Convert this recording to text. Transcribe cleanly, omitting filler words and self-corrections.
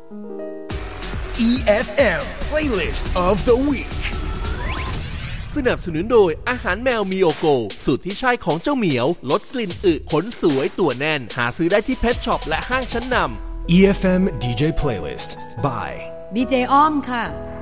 EFM Playlist of the Week สนับสนุนโดยอาหารแมวมิโอโกสูตรที่ใช่ของเจ้าเหมียวลดกลิ่นอึขนสวยตัวแน่นหาซื้อได้ที่เพทช็อปและห้างชั้นนำ EFM DJ Playlist by ดีเจอ้อมค่ะ